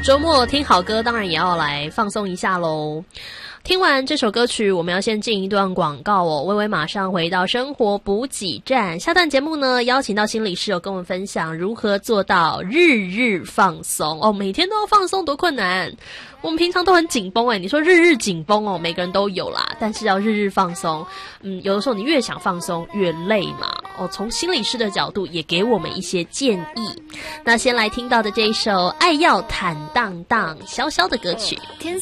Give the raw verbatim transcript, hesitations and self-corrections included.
周末听好歌当然也要来放松一下咯。听完这首歌曲，我们要先进一段广告哦。微微马上回到生活补给站，下段节目呢，邀请到心理师有跟我们分享如何做到日日放松哦。每天都要放松多困难，我们平常都很紧绷诶，你说日日紧绷哦，每个人都有啦，但是要日日放松，嗯，有的时候你越想放松越累嘛。哦，从心理师的角度也给我们一些建议。那先来听到的这一首《爱要坦荡荡》，潇潇的歌曲。